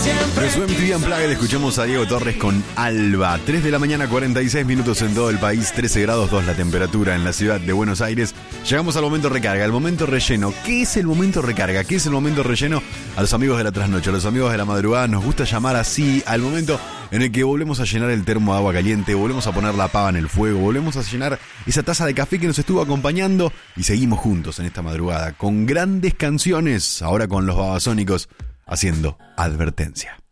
Pero su MTV Unplugged escuchamos a Diego Torres con Alba. 3 de la mañana, 46 minutos en todo el país, 13 grados 2 la temperatura en la ciudad de Buenos Aires. Llegamos al momento recarga, el momento relleno. ¿Qué es el momento recarga? ¿Qué es el momento relleno? A los amigos de la trasnoche, a los amigos de la madrugada, nos gusta llamar así al momento en el que volvemos a llenar el termo de agua caliente, volvemos a poner la pava en el fuego, volvemos a llenar esa taza de café que nos estuvo acompañando y seguimos juntos en esta madrugada con grandes canciones, ahora con los Babasónicos haciendo Advertencia.